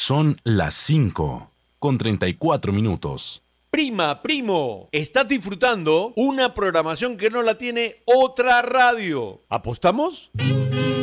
Son las 5:34. Prima, primo, estás disfrutando una programación que no la tiene otra radio. ¿Apostamos?